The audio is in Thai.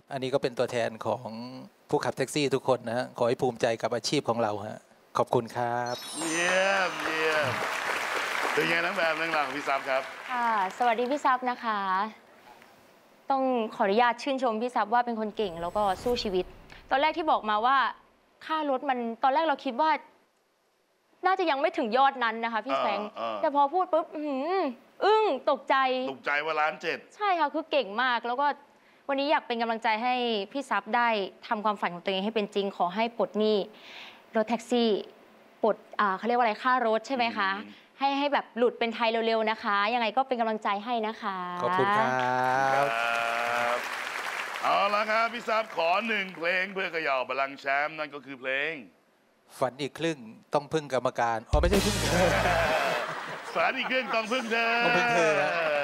อันนี้ก็เป็นตัวแทนของผู้ขับแท็กซี่ทุกคนนะฮะขอให้ภูมิใจกับอาชีพของเราฮะขอบคุณครับเยี่ยมเยี่ยมเป็นไงนักแบบเรื่องราวของพี่ซับครับค่ะสวัสดีพี่ซับนะคะต้องขออนุญาตชื่นชมพี่ซับว่าเป็นคนเก่งแล้วก็สู้ชีวิตตอนแรกที่บอกมาว่าค่ารถมันตอนแรกเราคิดว่าน่าจะยังไม่ถึงยอดนั้นนะคะพี่แฟงแต่พอพูดปุ๊บอึ้งตกใจว่า1,700,000ใช่ค่ะคือเก่งมากแล้วก็วันนี้อยากเป็นกำลังใจให้พี่ซับได้ทำความฝันของตัวเองให้เป็นจริงขอให้ปลดหนี้รถแท็กซี่ปลดเขาเรียกว่าอะไรค่ารถใช่ไหมคะให้แบบหลุดเป็นไทยเร็วๆนะคะยังไงก็เป็นกำลังใจให้นะคะขอบคุณครับเอาละครับพี่ซับขอ1 เพลงเพื่อเขย่าบัลลังก์แชมป์นั่นก็คือเพลงฝันอีกครึ่งต้องพึ่งกรรมการไม่ใช่พึ่งเธอฝันอีกครึ่งต้องพึ่งเธอ